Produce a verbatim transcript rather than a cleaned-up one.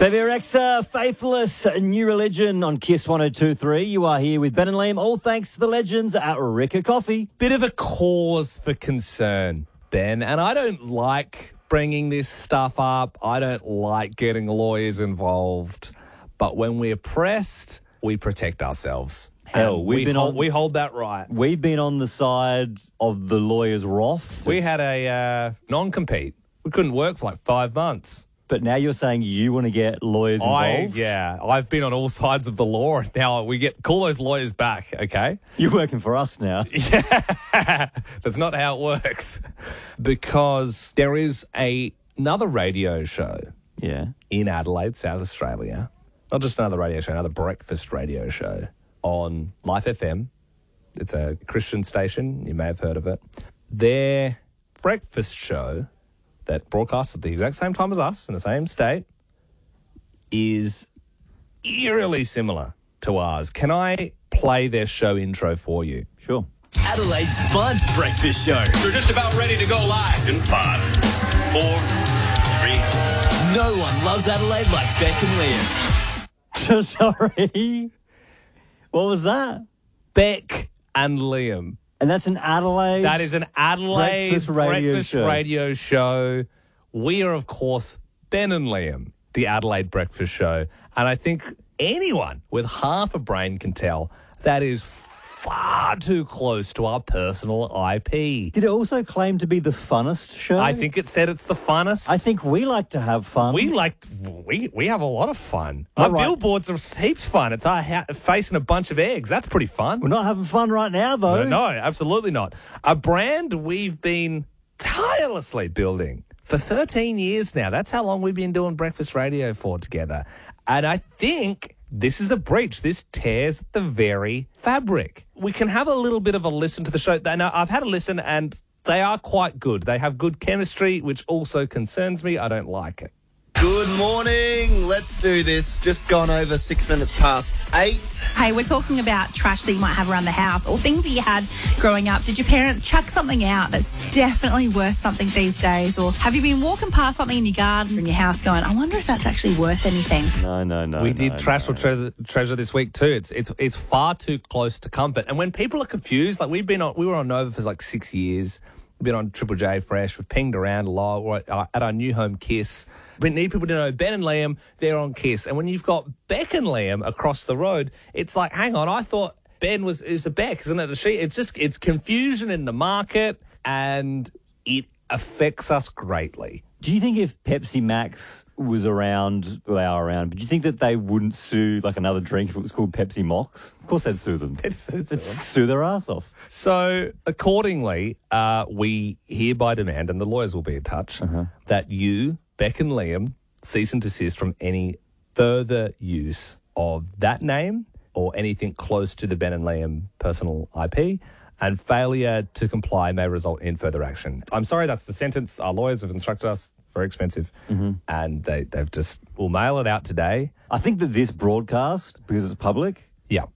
Bebe Rexha, Faithless, New Religion on Kiss one oh two point three. You are here with Ben and Liam, all thanks to the legends at Ricca Coffee. Bit of a cause for concern, Ben, and I don't like bringing this stuff up. I don't like getting lawyers involved. But when we're pressed, we protect ourselves. Hell, And we've we been hold, on- we hold that right. We've been on the side of the lawyer's wrath. We had a uh, non-compete. We couldn't work for like five months. But now you're saying you want to get lawyers I, involved? yeah, I've been on all sides of the law. Now we get call those lawyers back, okay? You're working for us now. Yeah, that's not how it works. Because there is a another radio show Yeah. in Adelaide, South Australia. Not just another radio show, another breakfast radio show on Life F M. It's a Christian station. You may have heard of it. Their breakfast show that broadcasts at the exact same time as us in the same state is eerily similar to ours. Can I play their show intro for you? Sure. Adelaide's Bud Breakfast Show. We're just about ready to go live in five, four, three. No one loves Adelaide like Beck and Liam. Sorry. What was that? Beck and Liam. And that's an Adelaide. That is an Adelaide Breakfast radio breakfast show. radio show. We are, of course, Ben and Liam, the Adelaide Breakfast Show. And I think anyone with half a brain can tell that is far too close to our personal I P. Did it also claim to be the funnest show? I think it said it's the funnest. I think we like to have fun. we like we we have a lot of fun. All Our right. billboards are heaps fun. It's our ha- face and a bunch of eggs. That's pretty fun. We're not having fun right now, though. No, no, absolutely not. A brand we've been tirelessly building for thirteen years now. That's how long we've been doing breakfast radio for together. And I think this is a breach. This tears the very fabric. We can have a little bit of a listen to the show. Now, I've had a listen and they are quite good. They have good chemistry, which also concerns me. I don't like it. Good morning. Let's do this. Just gone over six minutes past eight. Hey, we're talking about trash that you might have around the house or things that you had growing up. Did your parents chuck something out that's definitely worth something these days? Or have you been walking past something in your garden or in your house going, I wonder if that's actually worth anything? No, no, no. We no, did trash no. or treasure, treasure this week too. It's it's it's far too close to comfort. And when people are confused, like we've been on, we were on Nova for like six years. We've been on Triple J Fresh. We've pinged around a lot. We're at our, at our new home, Kiss. We need people to know Ben and Liam, they're on Kiss. And when you've got Beck and Liam across the road, it's like, hang on, I thought Ben was is a Beck, isn't it a she? It's just it's confusion in the market, and it affects us greatly. Do you think if Pepsi Max was around, well, they are around, but do you think that they wouldn't sue like another drink if it was called Pepsi Mox? Of course they'd sue them. They'd sue their ass off. So, accordingly, uh, we hereby demand, and the lawyers will be in touch, that you, Beck and Liam, cease and desist from any further use of that name or anything close to the Ben and Liam personal I P, and failure to comply may result in further action. I'm sorry, that's the sentence. Our lawyers have instructed us. Very expensive. And they, they've just, we'll mail it out today. I think that this broadcast, because it's public, Yeah.